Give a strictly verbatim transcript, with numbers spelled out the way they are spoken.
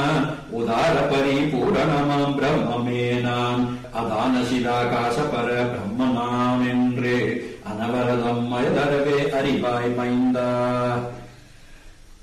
உதார பரிபூரணமாம் பிரம்மமேனாம் அதான சிதாகாச பர பிரம்மனாம் என்றே அனவரதம் மயதரவே அறிவாய் மைந்தா.